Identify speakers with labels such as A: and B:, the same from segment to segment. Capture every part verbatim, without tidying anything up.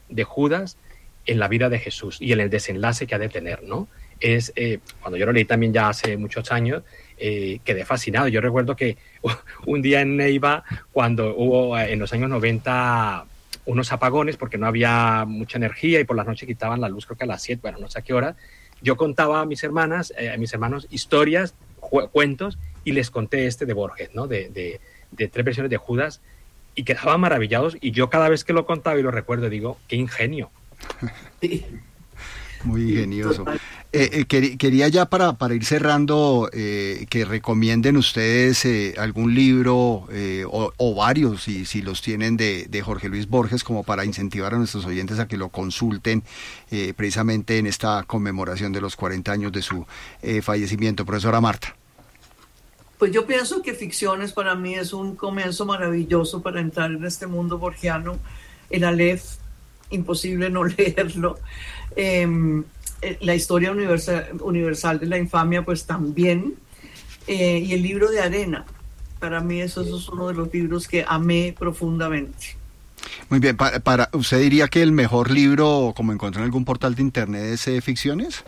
A: de Judas en la vida de Jesús y en el desenlace que ha de tener, ¿no? Es, eh, cuando yo lo leí también ya hace muchos años, eh, quedé fascinado. Yo recuerdo que un día en Neiva, cuando hubo en los años noventa unos apagones porque no había mucha energía y por las noches quitaban la luz, creo que a las siete, bueno, no sé a qué hora, yo contaba a mis hermanas, eh, a mis hermanos historias, ju- cuentos, y les conté este de Borges, ¿no? De, de, de tres versiones de Judas, y quedaban maravillados, y yo cada vez que lo contaba y lo recuerdo digo, qué ingenio.
B: Sí,
C: Muy
B: sí,
C: ingenioso.
B: total.
C: Eh, eh, quer- quería ya para, para ir cerrando eh, que recomienden ustedes eh, algún libro eh, o, o varios, si, si los tienen, de, de Jorge Luis Borges, como para incentivar a nuestros oyentes a que lo consulten eh, precisamente en esta conmemoración de los cuarenta años de su eh, fallecimiento. Profesora Marta.
B: Pues yo pienso que Ficciones para mí es un comienzo maravilloso para entrar en este mundo borgiano. El Aleph, imposible no leerlo. Eh, la historia universal, universal de la infamia, pues también. Eh, y el libro de Arena. Para mí eso, eso es uno de los libros que amé profundamente.
C: Muy bien, para, para ¿usted diría que el mejor libro, como encontró en algún portal de internet, es eh, Ficciones?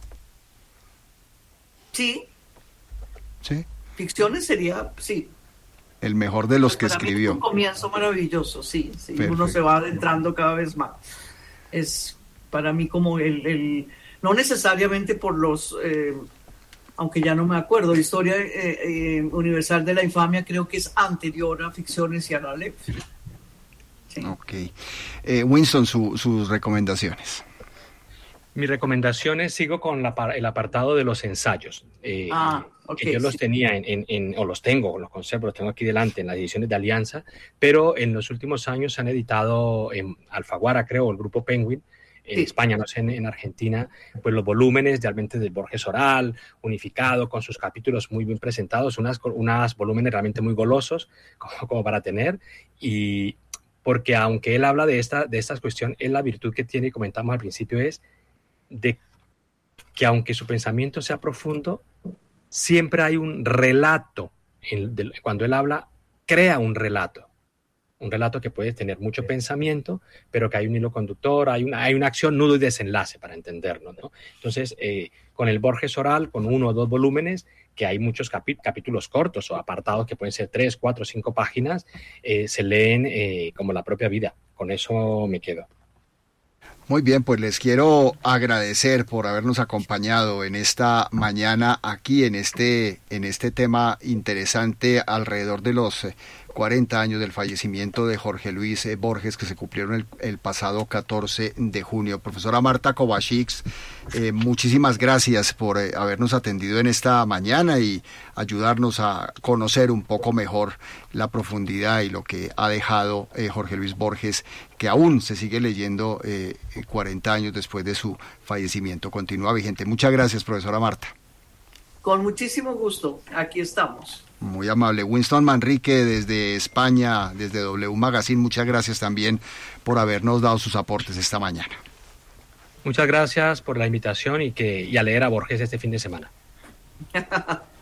B: Sí,
C: Sí.
B: Ficciones sería, sí.
C: El mejor de los que
B: Para mí es
C: escribió.
B: un comienzo maravilloso, sí, sí. Uno
C: Perfecto.
B: se va adentrando cada vez más. Es para mí como el, el no necesariamente por los, eh, aunque ya no me acuerdo, Historia eh, eh, Universal de la Infamia creo que es anterior a Ficciones y a la Aleph. Sí.
C: Ok. Eh, Winston, su, sus recomendaciones.
A: Mis recomendaciones, sigo con la, el apartado de los ensayos, eh,
B: Ah, ok,
A: que yo los
B: sí.
A: tenía en, en, en, o los tengo, los conservo, los tengo aquí delante en las ediciones de Alianza, pero en los últimos años se han editado en Alfaguara, creo, el grupo Penguin, en
B: Sí.
A: España, no sé, en, en Argentina, pues los volúmenes realmente de Borges oral, unificado, con sus capítulos muy bien presentados, unas, unas volúmenes realmente muy golosos, como, como para tener, y porque aunque él habla de esta, de estas cuestiones, él la virtud que tiene, y comentamos al principio, es de que aunque su pensamiento sea profundo, siempre hay un relato. En, de, cuando él habla, crea un relato. Un relato que puede tener mucho pensamiento, pero que hay un hilo conductor, hay una, hay una acción, nudo y desenlace para entenderlo, ¿no? Entonces, eh, con el Borges oral, con uno o dos volúmenes, que hay muchos capi- capítulos cortos o apartados que pueden ser tres, cuatro, cinco páginas, eh, se leen eh, como la propia vida. Con eso me quedo.
C: Muy bien, pues les quiero agradecer por habernos acompañado en esta mañana aquí en este, en este tema interesante alrededor de los cuarenta años del fallecimiento de Jorge Luis Borges, que se cumplieron el, el pasado catorce de junio. Profesora Marta Kovacic, eh, muchísimas gracias por eh, habernos atendido en esta mañana y ayudarnos a conocer un poco mejor la profundidad y lo que ha dejado eh, Jorge Luis Borges, que aún se sigue leyendo eh, cuarenta años después de su fallecimiento. Continúa vigente. Muchas gracias, profesora Marta.
B: Con muchísimo gusto, aquí estamos.
C: Muy amable. Winston Manrique desde España, desde W Magazine, muchas gracias también por habernos dado sus aportes esta mañana.
A: Muchas gracias por la invitación y, que, y a leer a Borges este fin de semana.